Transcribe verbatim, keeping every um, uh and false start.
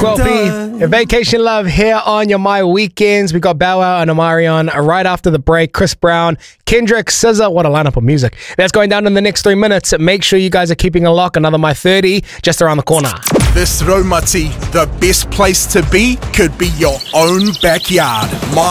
Squirrel P, Vacation Love here on your My Weekends. We got Bow Wow and Omarion right after the break. Chris Brown, Kendrick, S Z A. What a lineup of music. That's going down in the next three minutes. Make sure you guys are keeping a lock. Another My thirty just around the corner. This Raumati, the best place to be could be your own backyard. My